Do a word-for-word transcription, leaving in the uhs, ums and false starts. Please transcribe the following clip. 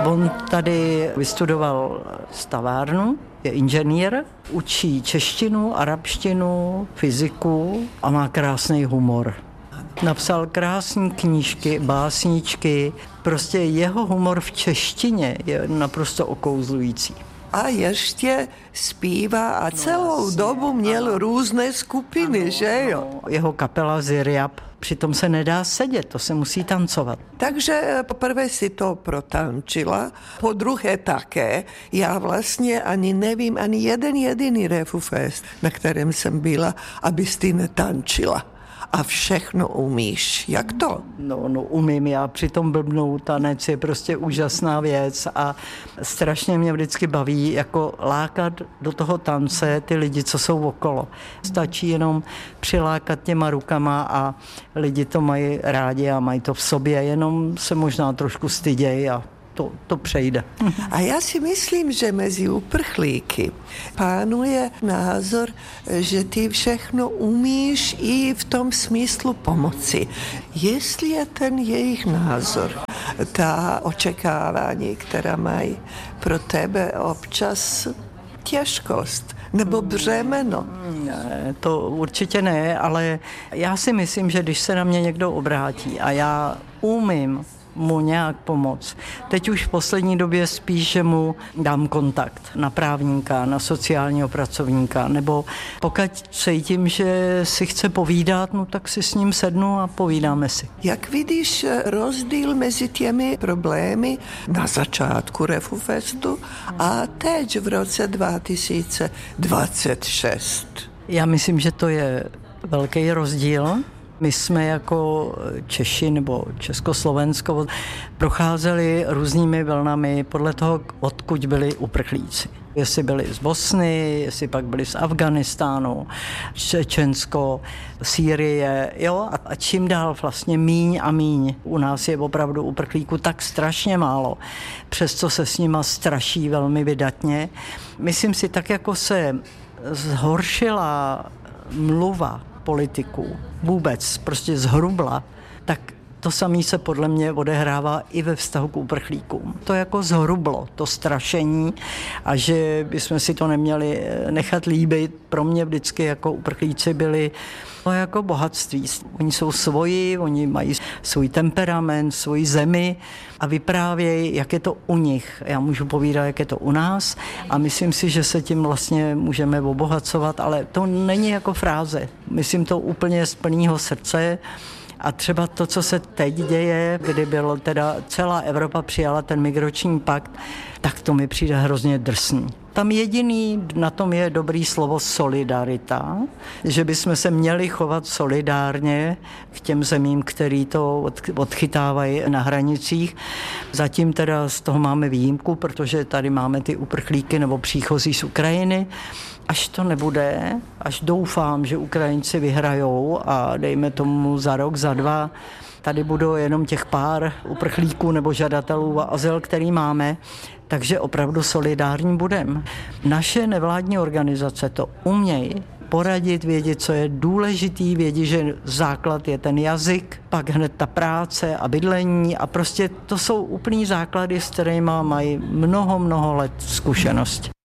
On tady vystudoval stavárnu, je inženýr, učí češtinu, arabštinu, fyziku a má krásný humor. Napsal krásné knížky, básničky, prostě jeho humor v češtině je naprosto okouzlující. A ještě zpívá a celou vlastně, dobu měl ano. různé skupiny, ano, že jo? Ano. Jeho kapela Ziryab, přitom se nedá sedět, to se musí tancovat. Takže poprvé si to protančila, po druhé také. Já vlastně ani nevím, ani jeden jediný Refufest, na kterém jsem byla, abys ty netančila. A všechno umíš. Jak to? No, no umím, já přitom blbnou, tanec je prostě úžasná věc a strašně mě vždycky baví jako lákat do toho tance ty lidi, co jsou okolo. Stačí jenom přilákat těma rukama a lidi to mají rádi a mají to v sobě, jenom se možná trošku stydějí a To, to přejde. A já si myslím, že mezi uprchlíky pánuje názor, že ty všechno umíš i v tom smyslu pomoci. Jestli je ten jejich názor, ta očekávání, která mají pro tebe občas těžkost nebo břemeno. Ne, to určitě ne, ale já si myslím, že když se na mě někdo obrátí a já umím mu nějak pomoct. Teď už v poslední době spíš, že mu dám kontakt na právníka, na sociálního pracovníka, nebo pokud cítím, že si chce povídat, no tak si s ním sednu a povídáme si. Jak vidíš rozdíl mezi těmi problémy na začátku Refufestu a teď v roce dva tisíce dvacet šest? Já myslím, že to je velký rozdíl. My jsme jako Češi nebo Československo procházeli různými vlnami podle toho, odkud byli uprchlíci. Jestli byli z Bosny, jestli pak byli z Afganistánu, Čečensko, Sýrie, jo, a čím dál vlastně míň a míň. U nás je opravdu uprchlíků tak strašně málo, přesto se s nima straší velmi vydatně. Myslím si, tak jako se zhoršila mluva politiků, vůbec, prostě zhrubla, tak to samé se podle mě odehrává i ve vztahu k uprchlíkům. To jako zhrublo, to strašení a že bychom si to neměli nechat líbit. Pro mě vždycky jako uprchlíci byli to jako bohatství. Oni jsou svoji, oni mají svůj temperament, svoji zemi a vyprávějí, jak je to u nich. Já můžu povídat, jak je to u nás a myslím si, že se tím vlastně můžeme obohacovat, ale to není jako fráze. Myslím to úplně z plného srdce. A třeba to, co se teď děje, kdy bylo teda celá Evropa přijala ten migrační pakt, tak to mi přijde hrozně drsný. Tam jediný na tom je dobrý slovo solidarita, že bychom se měli chovat solidárně k těm zemím, který to odchytávají na hranicích. Zatím teda z toho máme výjimku, protože tady máme ty uprchlíky nebo příchozí z Ukrajiny. Až to nebude, až doufám, že Ukrajinci vyhrajou a dejme tomu za rok, za dva, tady budou jenom těch pár uprchlíků nebo žadatelů o azyl, který máme, takže opravdu solidární budeme. Naše nevládní organizace to umějí poradit, vědět, co je důležitý, vědět, že základ je ten jazyk, pak hned ta práce a bydlení a prostě to jsou úplný základy, s kterými mají mnoho, mnoho let zkušenosti.